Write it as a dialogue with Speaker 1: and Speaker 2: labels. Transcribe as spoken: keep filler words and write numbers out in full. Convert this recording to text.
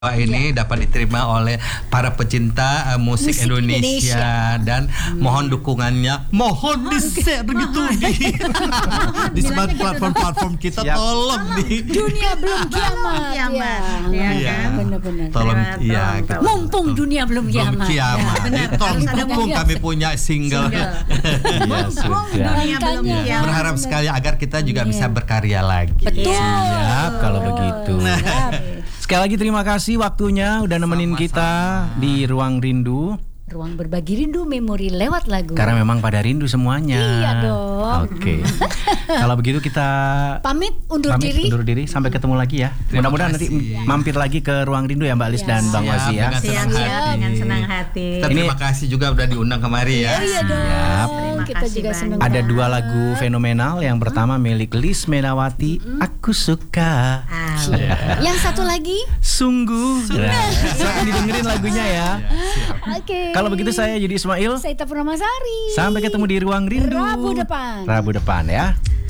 Speaker 1: ini ya. dapat diterima oleh para pecinta uh, musik, musik Indonesia, Indonesia dan hmm. mohon dukungannya, mohon di share gitu di di semua platform-platform kita. Siap. Tolong di
Speaker 2: dunia belum kiamat ya, ya,
Speaker 1: ya
Speaker 2: kan? Benar-benar.
Speaker 1: Tolong ya,
Speaker 2: mumpung dunia belum kiamat.
Speaker 1: Belum kiamat. Ya, tolong dukung kami punya single.
Speaker 2: Mumpung dunia belum kiamat.
Speaker 1: Berharap sekali agar kita juga bisa berkarya lagi.
Speaker 2: Betul.
Speaker 3: Siap kalau begitu. Sekali lagi terima kasih waktunya udah nemenin Sama-sama. kita di Ruang Rindu.
Speaker 2: Ruang berbagi rindu, memori lewat lagu.
Speaker 3: Karena memang pada rindu semuanya.
Speaker 2: Iya dong.
Speaker 3: Oke. Kalau begitu kita
Speaker 2: pamit undur
Speaker 3: pamit,
Speaker 2: diri.
Speaker 3: Undur diri sampai ketemu lagi ya. Terima Mudah-mudahan kasih. nanti mampir lagi ke Ruang Rindu ya Mbak Lis ya. dan Bang
Speaker 1: Siap,
Speaker 3: Wazi ya.
Speaker 1: Dengan senang
Speaker 2: Siap,
Speaker 1: hati.
Speaker 2: dengan senang hati.
Speaker 1: Kita terima kasih juga udah diundang kemari ya.
Speaker 2: Iya dong.
Speaker 3: Siap.
Speaker 2: Kita juga senang.
Speaker 3: Ada dua lagu fenomenal. Yang pertama milik Lis Melawati, mm-hmm. Aku Suka.
Speaker 2: Ah. Yeah. Yang satu lagi
Speaker 3: Sungguh. Sungguh. Nah, silahkan didengerin lagunya ya.
Speaker 2: Oke. Okay.
Speaker 3: Kalau begitu saya jadi Ismail.
Speaker 2: Saya Ita Purnamasari.
Speaker 3: Sampai ketemu di Ruang Rindu
Speaker 2: Rabu depan.
Speaker 3: Rabu depan ya.